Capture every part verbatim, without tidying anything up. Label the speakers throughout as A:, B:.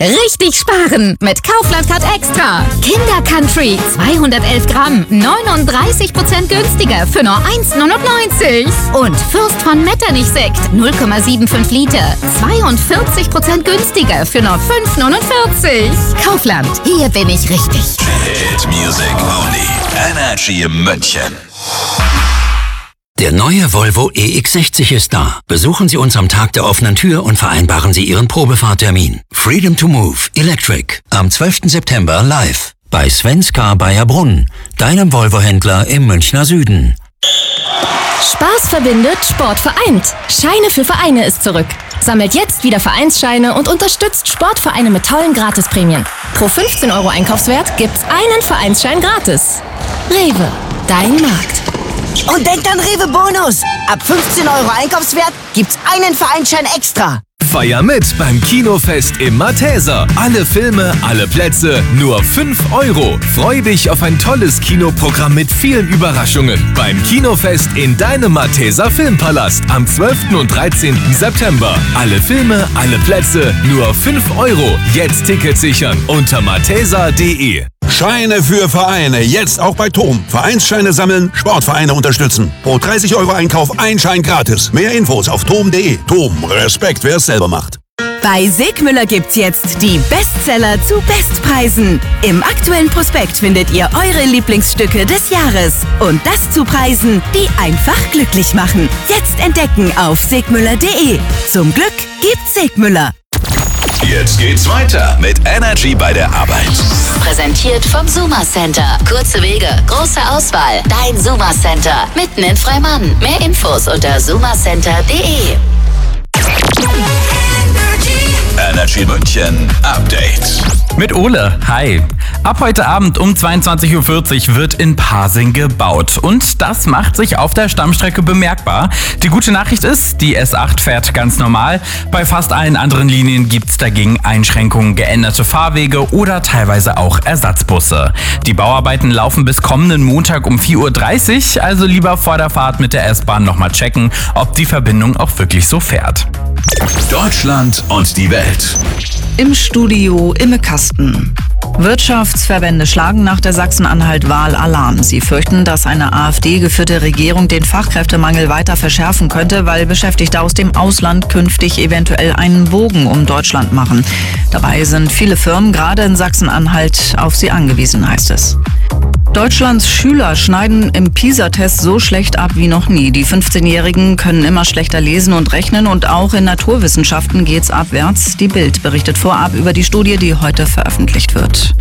A: Richtig sparen mit Kaufland Card Extra. Kinder Country zweihundertelf Gramm, neununddreißig Prozent günstiger für nur eins Komma neunundneunzig. Und Fürst von Metternich Sekt null Komma fünfundsiebzig Liter, zweiundvierzig Prozent günstiger für nur fünf Komma neunundvierzig. Kaufland, hier bin ich richtig.
B: Hit Music Only. Energy München.
C: Der neue Volvo E X sechzig ist da. Besuchen Sie uns am Tag der offenen Tür und vereinbaren Sie Ihren Probefahrtermin. Freedom to Move Electric am zwölften September live bei Svenska Bayerbrunn, deinem Volvo-Händler im Münchner Süden.
D: Spaß verbindet, Sport vereint. Scheine für Vereine ist zurück. Sammelt jetzt wieder Vereinsscheine und unterstützt Sportvereine mit tollen Gratisprämien. Pro fünfzehn Euro Einkaufswert gibt's einen Vereinsschein gratis. Rewe, dein Markt.
E: Und denkt an Rewe Bonus. Ab fünfzehn Euro Einkaufswert gibt's einen Vereinsschein extra.
F: Feier mit beim Kinofest im Malteser. Alle Filme, alle Plätze, nur fünf Euro. Freu dich auf ein tolles Kinoprogramm mit vielen Überraschungen. Beim Kinofest in deinem Malteser Filmpalast am zwölften und dreizehnten September. Alle Filme, alle Plätze, nur fünf Euro. Jetzt Tickets sichern unter malteser punkt de.
G: Scheine für Vereine, jetzt auch bei Tom. Vereinsscheine sammeln, Sportvereine unterstützen. Pro dreißig Euro Einkauf ein Schein gratis. Mehr Infos auf tom punkt de. Tom, Respekt, wer es selber macht.
H: Bei Segmüller gibt's jetzt die Bestseller zu Bestpreisen. Im aktuellen Prospekt findet ihr eure Lieblingsstücke des Jahres. Und das zu Preisen, die einfach glücklich machen. Jetzt entdecken auf segmüller punkt de. Zum Glück gibt's Segmüller.
B: Jetzt geht's weiter mit Energy bei der Arbeit.
I: Präsentiert vom Suma Center. Kurze Wege, große Auswahl. Dein Suma Center. Mitten in Freimann. Mehr Infos unter suma center punkt de.
B: Energy München Update.
J: Mit Ole. Hi. Ab heute Abend um zweiundzwanzig Uhr vierzig wird in Pasing gebaut. Und das macht sich auf der Stammstrecke bemerkbar. Die gute Nachricht ist, die S acht fährt ganz normal. Bei fast allen anderen Linien gibt's dagegen Einschränkungen, geänderte Fahrwege oder teilweise auch Ersatzbusse. Die Bauarbeiten laufen bis kommenden Montag um vier Uhr dreißig. Also lieber vor der Fahrt mit der S-Bahn nochmal checken, ob die Verbindung auch wirklich so fährt.
B: Deutschland und die Welt.
K: Im Studio Imme Kasten. Wirtschaftsverbände schlagen nach der Sachsen-Anhalt-Wahl Alarm. Sie fürchten, dass eine AfD-geführte Regierung den Fachkräftemangel weiter verschärfen könnte, weil Beschäftigte aus dem Ausland künftig eventuell einen Bogen um Deutschland machen. Dabei sind viele Firmen, gerade in Sachsen-Anhalt, auf sie angewiesen, heißt es. Deutschlands Schüler schneiden im PISA-Test so schlecht ab wie noch nie. Die fünfzehnjährigen können immer schlechter lesen und rechnen und auch in Naturwissenschaften geht's abwärts. Die Bild berichtet vorab über die Studie, die heute veröffentlicht wird.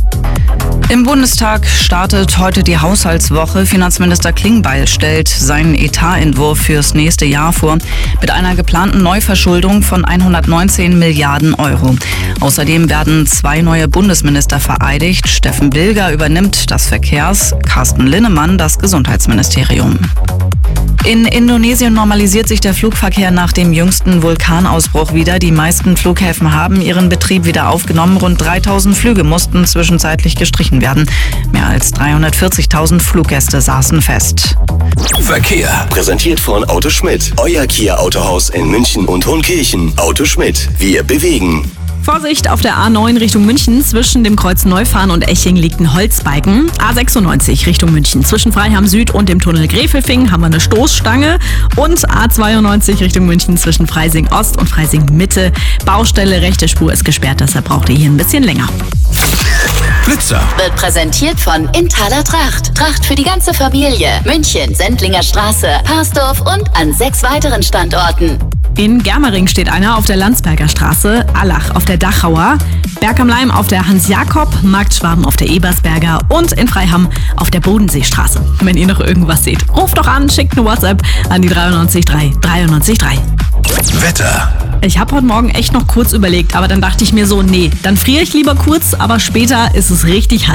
K: Im Bundestag startet heute die Haushaltswoche. Finanzminister Klingbeil stellt seinen Etatentwurf fürs nächste Jahr vor mit einer geplanten Neuverschuldung von hundertneunzehn Milliarden Euro. Außerdem werden zwei neue Bundesminister vereidigt. Steffen Bilger übernimmt das Verkehrs-, Carsten Linnemann das Gesundheitsministerium. In Indonesien normalisiert sich der Flugverkehr nach dem jüngsten Vulkanausbruch wieder. Die meisten Flughäfen haben ihren Betrieb wieder aufgenommen. Rund dreitausend Flüge mussten zwischenzeitlich gestrichen werden. Mehr als dreihundertvierzigtausend Fluggäste saßen fest.
B: Verkehr.
L: Präsentiert von Auto Schmidt. Euer Kia Autohaus in München und Hohenkirchen. Auto Schmidt. Wir bewegen.
M: Vorsicht, auf der A neun Richtung München. Zwischen dem Kreuz Neufahren und Eching liegt ein Holzbalken. A sechsundneunzig Richtung München. Zwischen Freiham Süd und dem Tunnel Gräfelfing haben wir eine Stoßstange. Und A zweiundneunzig Richtung München zwischen Freising Ost und Freising Mitte. Baustelle, rechte Spur ist gesperrt, deshalb braucht ihr hier ein bisschen länger.
B: Blitzer.
I: Wird präsentiert von Inthaler Tracht. Tracht für die ganze Familie. München, Sendlinger Straße, Parsdorf und an sechs weiteren Standorten.
M: In Germering steht einer auf der Landsberger Straße, Allach auf der Dachauer, Berg am Leim auf der Hans-Jakob, Marktschwaben auf der Ebersberger und in Freiham auf der Bodenseestraße. Wenn ihr noch irgendwas seht, ruft doch an, schickt eine WhatsApp an die dreiundneunzig drei dreiundneunzig drei.
B: Wetter.
M: Ich habe heute Morgen echt noch kurz überlegt, aber dann dachte ich mir so, nee, dann friere ich lieber kurz, aber später ist es richtig heiß.